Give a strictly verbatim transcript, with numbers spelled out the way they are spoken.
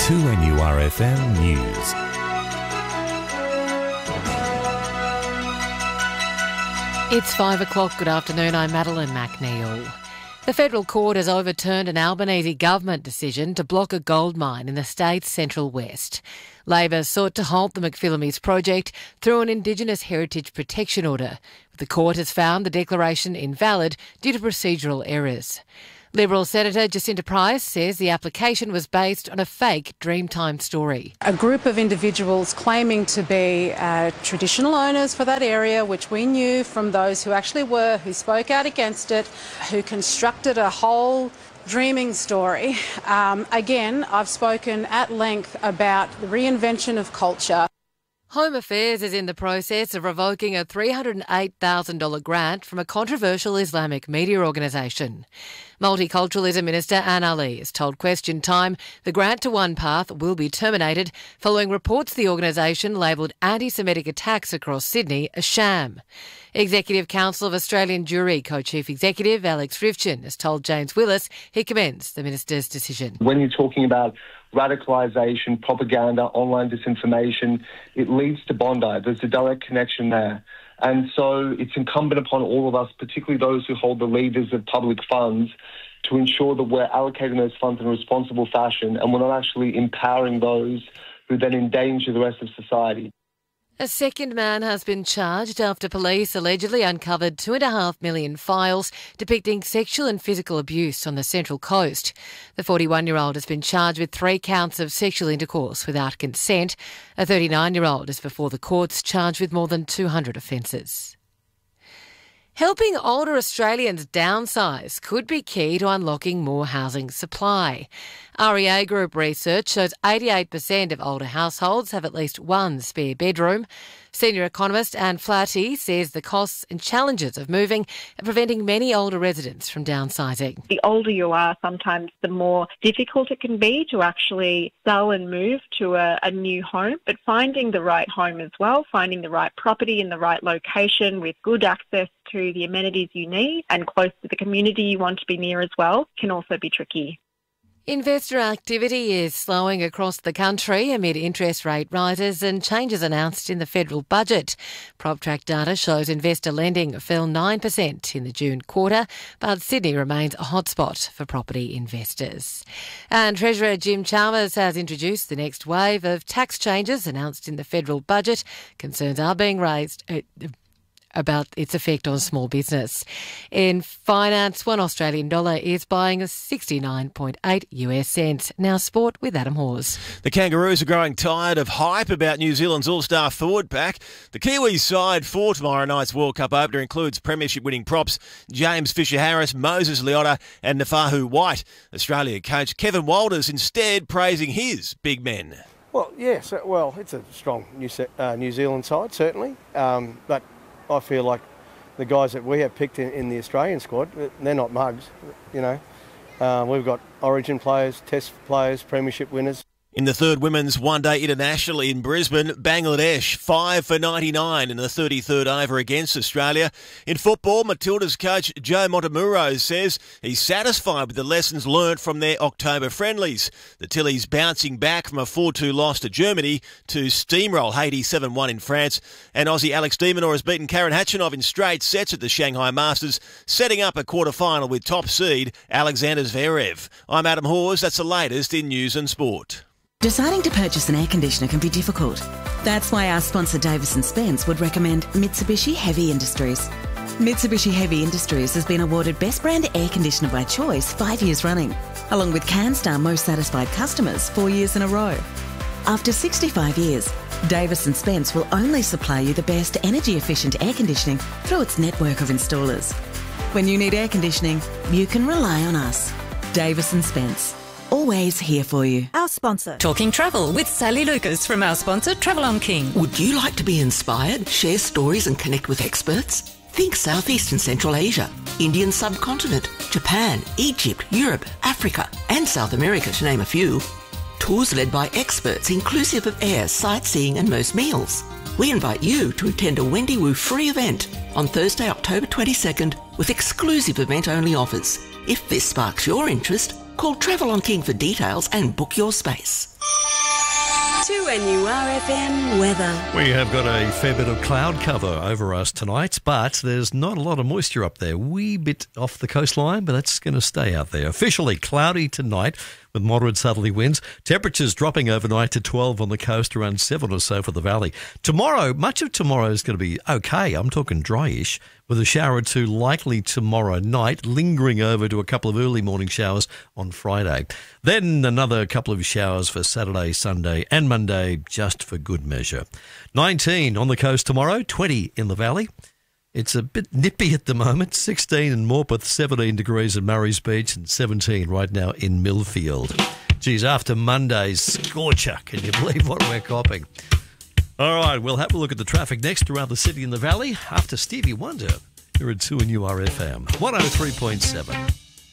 two N U R F M News. It's five o'clock. Good afternoon. I'm Madeline McNeil. The federal court has overturned an Albanese government decision to block a gold mine in the state's central west. Labor sought to halt the McPhillamys project through an Indigenous heritage protection order, but the court has found the declaration invalid due to procedural errors. Liberal Senator Jacinta Price says the application was based on a fake Dreamtime story. A group of individuals claiming to be uh, traditional owners for that area, which we knew from those who actually were, who spoke out against it, who constructed a whole dreaming story. Um, again, I've spoken at length about the reinvention of culture. Home Affairs is in the process of revoking a three hundred eight thousand dollars grant from a controversial Islamic media organisation. Multiculturalism Minister Anne Ali has told Question Time the grant to OnePath will be terminated following reports the organisation labelled anti-Semitic attacks across Sydney a sham. Executive Council of Australian Jewry Co-Chief Executive Alex Rifchin has told James Willis he commends the minister's decision. When you're talking about radicalisation, propaganda, online disinformation, it leads to Bondi. There's a direct connection there. And so it's incumbent upon all of us, particularly those who hold the levers of public funds, to ensure that we're allocating those funds in a responsible fashion and we're not actually empowering those who then endanger the rest of society. A second man has been charged after police allegedly uncovered two and a half million files depicting sexual and physical abuse on the Central Coast. The forty-one-year-old has been charged with three counts of sexual intercourse without consent. A thirty-nine-year-old is before the courts charged with more than two hundred offences. Helping older Australians downsize could be key to unlocking more housing supply. R E A Group research shows eighty-eight percent of older households have at least one spare bedroom. Senior economist Anne Flaherty says the costs and challenges of moving are preventing many older residents from downsizing. The older you are, sometimes the more difficult it can be to actually sell and move to a, a new home. But finding the right home as well, finding the right property in the right location with good access to the amenities you need and close to the community you want to be near as well, can also be tricky. Investor activity is slowing across the country amid interest rate rises and changes announced in the federal budget. PropTrack data shows investor lending fell nine percent in the June quarter, but Sydney remains a hotspot for property investors. And Treasurer Jim Chalmers has introduced the next wave of tax changes announced in the federal budget. Concerns are being raised Uh, about its effect on small business. In finance, one Australian dollar is buying a sixty-nine point eight US cents. Now sport with Adam Hawes. The Kangaroos are growing tired of hype about New Zealand's all-star forward pack. The Kiwis side for tomorrow night's World Cup opener includes premiership-winning props James Fisher-Harris, Moses Leota and Nafahu White. Australia coach Kevin Walters instead praising his big men. Well, yes, well, it's a strong New, uh, New Zealand side, certainly, um, but I feel like the guys that we have picked in, in the Australian squad, they're not mugs, you know. Uh, we've got Origin players, Test players, premiership winners. In the third Women's One-Day International in Brisbane, Bangladesh five for ninety-nine in the thirty-third over against Australia. In football, Matilda's coach Joe Montemuro says he's satisfied with the lessons learnt from their October friendlies. The Tillies bouncing back from a four two loss to Germany to steamroll Haiti seven one in France. And Aussie Alex de Minaur has beaten Karen Khachanov in straight sets at the Shanghai Masters, setting up a quarter-final with top seed Alexander Zverev. I'm Adam Hawes. That's the latest in news and sport. Deciding to purchase an air conditioner can be difficult. That's why our sponsor Davis and Spence would recommend Mitsubishi Heavy Industries. Mitsubishi Heavy Industries has been awarded Best Brand Air Conditioner by Choice five years running, along with CanStar Most Satisfied Customers four years in a row. After sixty-five years, Davis and Spence will only supply you the best energy-efficient air conditioning through its network of installers. When you need air conditioning, you can rely on us. Davis and Spence. Always here for you. Our sponsor. Talking travel with Sally Lucas from our sponsor Travel on King. Would you like to be inspired, share stories and connect with experts? Think Southeast and Central Asia, Indian subcontinent, Japan, Egypt, Europe, Africa and South America to name a few. Tours led by experts inclusive of air, sightseeing and most meals. We invite you to attend a Wendy Wu free event on Thursday, October twenty-second with exclusive event-only offers. If this sparks your interest, Call Travel on King for details and book your space. To N U R F M weather. We have got a fair bit of cloud cover over us tonight, but there's not a lot of moisture up there. Wee bit off the coastline, but that's going to stay out there. Officially cloudy tonight with moderate southerly winds. Temperatures dropping overnight to twelve on the coast, around seven or so for the valley. Tomorrow, much of tomorrow is going to be okay. I'm talking dryish, with a shower or two likely tomorrow night, lingering over to a couple of early morning showers on Friday. Then another couple of showers for Saturday, Sunday and Monday, just for good measure. nineteen on the coast tomorrow, twenty in the valley. It's a bit nippy at the moment, sixteen in Morpeth, seventeen degrees at Murray's Beach and seventeen right now in Millfield. Geez, after Monday's scorcher, can you believe what we're copping? All right, we'll have a look at the traffic next around the city and the valley after Stevie Wonder. Here at two N U R F M, one oh three point seven.